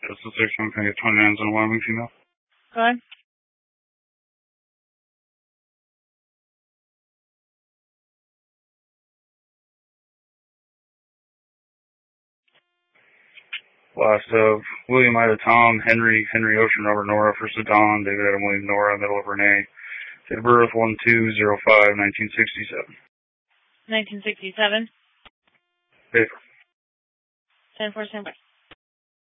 That's the 6 1. Can I get 29s on a Wyoming female? Go ahead. Last of William Ida Tom, Henry Ocean, Robert Nora, first of Dawn, David Adam William Nora, middle of Renee. Date of birth 1205 1967. 1967. Paper. 10-4 standby.